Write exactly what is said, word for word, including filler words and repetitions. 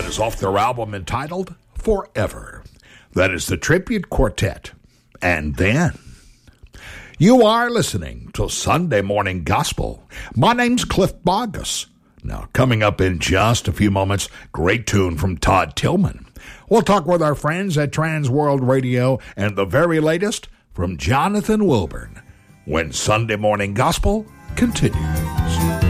That is off their album entitled Forever. That is the Tribute Quartet. And then, you are listening to Sunday Morning Gospel. My name's Cliff Bogus. Now, coming up in just a few moments, great tune from Todd Tillman. We'll talk with our friends at Trans World Radio and the very latest from Jonathan Wilburn when Sunday Morning Gospel continues.